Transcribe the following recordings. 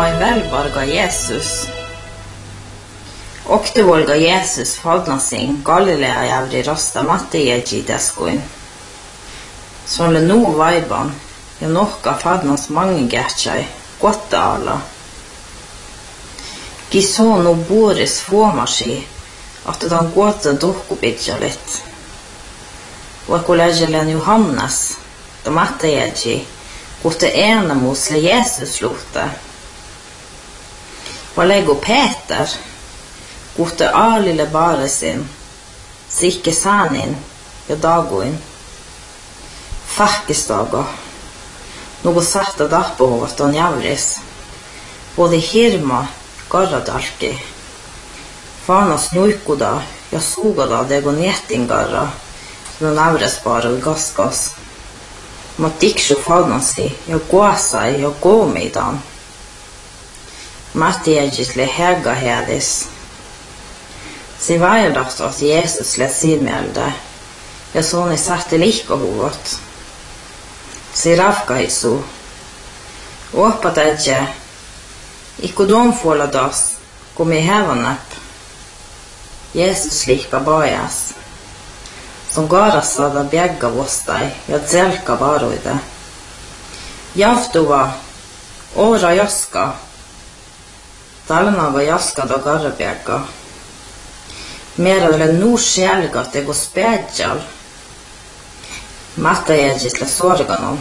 moi välvarga Jesus. Oktuvolga Jesus fadnasin Galilea jävri rasta Mattejeji deskuin. Sonle nu vaiban, ja nohka fadnas mange gertjai, gotta alla. Gisonu boris fuomasi, att han gåta dohkubidja litt. Vakuläjelen Johannes, da Mattejeji, gotte enemusle Jesus lute. Valego Peter, gotte alile baresin, sikke sanin, ja dagoin. Fakkestaga, nogo satta dappohovat on javris. Både hirma, garradalki. Fanas nuikuda, ja sugada dego nietingarra, no navresbara gaskas. Matiksu fagnasi, ja guasai, ja gomidan. Mattiejisle hega hedis. Si vairdaht at Jesus le silmelde, ja soni satte likahuvat. Si rafkaisu. Åpatätje, ikku domfuoladas, komi hevanäpp. Jesus lika bajas. Som garasada bjägga vostai ja tselka varuide. Jaftuva, ora jaska. Talnava jaska da garrabjägga. Mera ole nu själga tego spädjal. Mattajejisle sorganon.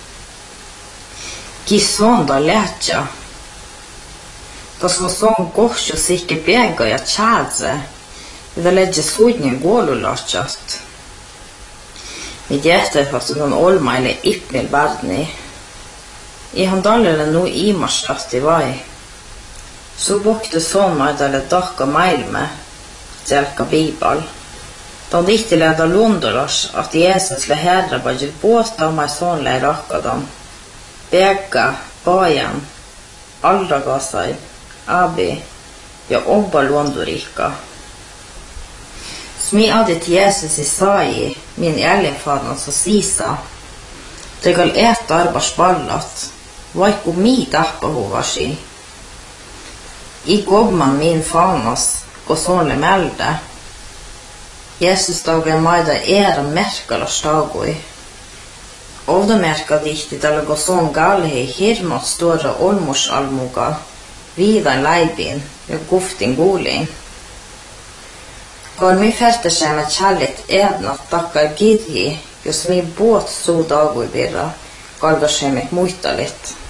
Kisonda lätja. Tasva son kohju sikke bjägga ja tjädse. Vida ledje suidnien guolulatsjast. Vid jättefast on olmaille ippil världni. Ihan dallille nu imarstat i vai. Så bokte sonmaidale dakka mailme, tjelka bibal. De vittileda lundolas att Jesus le herra bajil båsta mai sonle rakkadan. Begga, bajan, alragasai, abi, ja obba lundorika. Smi adit Jesus i sai, min elefadnan så sisa. Tegal äta arbars ballat, vaiku mi tahpahovasi. I gobman min fanas, ko sonle melde. Jesus dagen maida era merkala stagoi. Ovda merka dihti tällä go son galhei hirmat stora olmusalmuga, vidan läibin ja guftin guulin. Kun mi färtäsemme challit ednat takkar gidhi, jos mi båt suu dagui virra, kalgasemme muittalit.